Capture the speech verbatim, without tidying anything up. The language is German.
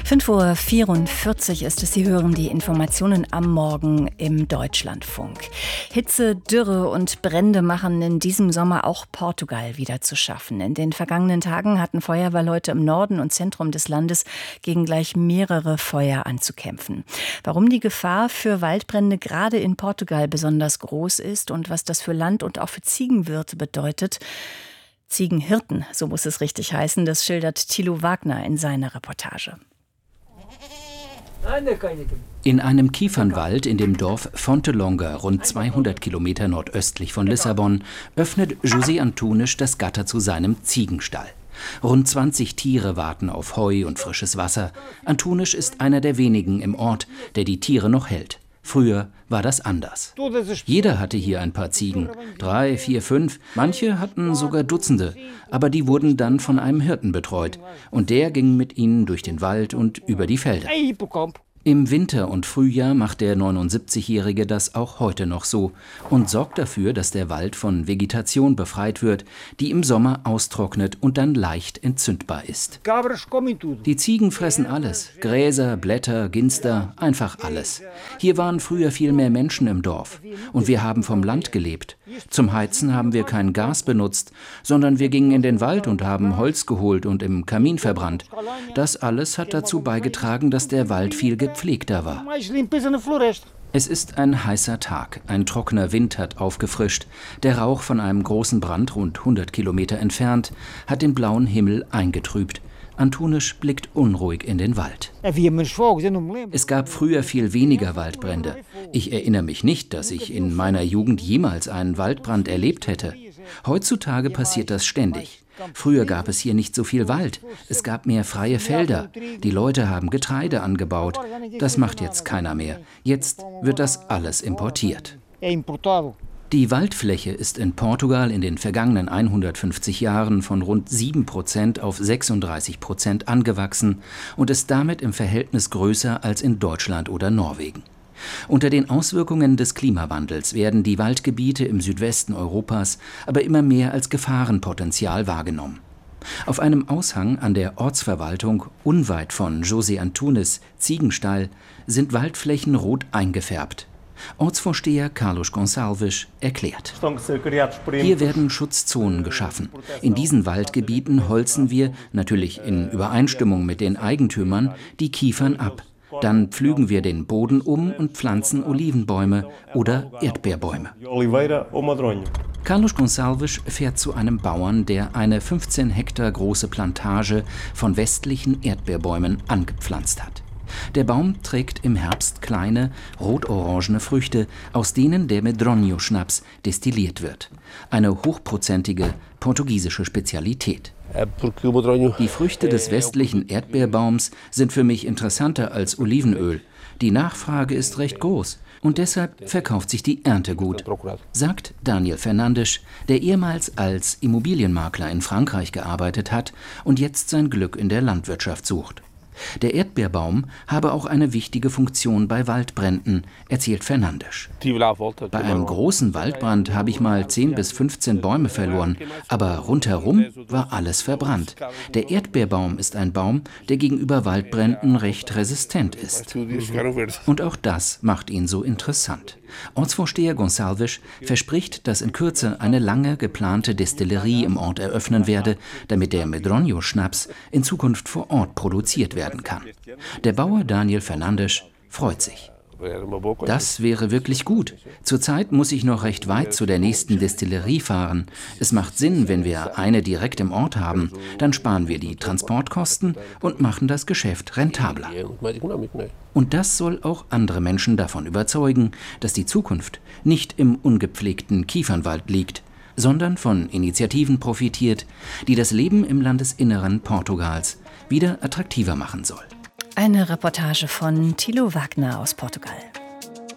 fünf Uhr vierundvierzig ist es. Sie hören die Informationen am Morgen im Deutschlandfunk. Hitze, Dürre und Brände machen in diesem Sommer auch Portugal wieder zu schaffen. In den vergangenen Tagen hatten Feuerwehrleute im Norden und Zentrum des Landes gegen gleich mehrere Feuer anzukämpfen. Warum die Gefahr für Waldbrände gerade in Portugal besonders groß ist und was das für Land- und auch für Ziegenwirte bedeutet, Ziegenhirten, so muss es richtig heißen, das schildert Thilo Wagner in seiner Reportage. In einem Kiefernwald in dem Dorf Fontelonga, rund zweihundert Kilometer nordöstlich von Lissabon, öffnet José Antunes das Gatter zu seinem Ziegenstall. Rund zwanzig Tiere warten auf Heu und frisches Wasser. Antunes ist einer der wenigen im Ort, der die Tiere noch hält. Früher war das anders. Jeder hatte hier ein paar Ziegen. Drei, vier, fünf. Manche hatten sogar Dutzende. Aber die wurden dann von einem Hirten betreut. Und der ging mit ihnen durch den Wald und über die Felder. Im Winter und Frühjahr macht der neunundsiebzigjährige das auch heute noch so und sorgt dafür, dass der Wald von Vegetation befreit wird, die im Sommer austrocknet und dann leicht entzündbar ist. Die Ziegen fressen alles, Gräser, Blätter, Ginster, einfach alles. Hier waren früher viel mehr Menschen im Dorf und wir haben vom Land gelebt. Zum Heizen haben wir kein Gas benutzt, sondern wir gingen in den Wald und haben Holz geholt und im Kamin verbrannt. Das alles hat dazu beigetragen, dass der Wald viel gepflegter war. Es ist ein heißer Tag, ein trockener Wind hat aufgefrischt. Der Rauch von einem großen Brand, rund hundert Kilometer entfernt, hat den blauen Himmel eingetrübt. Antunes blickt unruhig in den Wald. Es gab früher viel weniger Waldbrände. Ich erinnere mich nicht, dass ich in meiner Jugend jemals einen Waldbrand erlebt hätte. Heutzutage passiert das ständig. Früher gab es hier nicht so viel Wald. Es gab mehr freie Felder. Die Leute haben Getreide angebaut. Das macht jetzt keiner mehr. Jetzt wird das alles importiert. Die Waldfläche ist in Portugal in den vergangenen hundertfünfzig Jahren von rund sieben Prozent auf sechsunddreißig Prozent angewachsen und ist damit im Verhältnis größer als in Deutschland oder Norwegen. Unter den Auswirkungen des Klimawandels werden die Waldgebiete im Südwesten Europas aber immer mehr als Gefahrenpotenzial wahrgenommen. Auf einem Aushang an der Ortsverwaltung unweit von José Antunes Ziegenstall sind Waldflächen rot eingefärbt. Ortsvorsteher Carlos Gonçalves erklärt: Hier werden Schutzzonen geschaffen. In diesen Waldgebieten holzen wir, natürlich in Übereinstimmung mit den Eigentümern, die Kiefern ab. Dann pflügen wir den Boden um und pflanzen Olivenbäume oder Erdbeerbäume. Carlos Gonçalves fährt zu einem Bauern, der eine fünfzehn Hektar große Plantage von westlichen Erdbeerbäumen angepflanzt hat. Der Baum trägt im Herbst kleine, rot-orangene Früchte, aus denen der Medronho-Schnaps destilliert wird. Eine hochprozentige portugiesische Spezialität. Die Früchte des westlichen Erdbeerbaums sind für mich interessanter als Olivenöl. Die Nachfrage ist recht groß und deshalb verkauft sich die Ernte gut, sagt Daniel Fernandes, der ehemals als Immobilienmakler in Frankreich gearbeitet hat und jetzt sein Glück in der Landwirtschaft sucht. Der Erdbeerbaum habe auch eine wichtige Funktion bei Waldbränden, erzählt Fernandes. Bei einem großen Waldbrand habe ich mal zehn bis fünfzehn Bäume verloren, aber rundherum war alles verbrannt. Der Erdbeerbaum ist ein Baum, der gegenüber Waldbränden recht resistent ist. Und auch das macht ihn so interessant. Ortsvorsteher Gonçalves verspricht, dass in Kürze eine lange geplante Destillerie im Ort eröffnen werde, damit der Medronho-Schnaps in Zukunft vor Ort produziert werden kann. Der Bauer Daniel Fernandes freut sich. Das wäre wirklich gut. Zurzeit muss ich noch recht weit zu der nächsten Destillerie fahren. Es macht Sinn, wenn wir eine direkt im Ort haben. Dann sparen wir die Transportkosten und machen das Geschäft rentabler. Und das soll auch andere Menschen davon überzeugen, dass die Zukunft nicht im ungepflegten Kiefernwald liegt, sondern von Initiativen profitiert, die das Leben im Landesinneren Portugals wieder attraktiver machen soll. Eine Reportage von Thilo Wagner aus Portugal.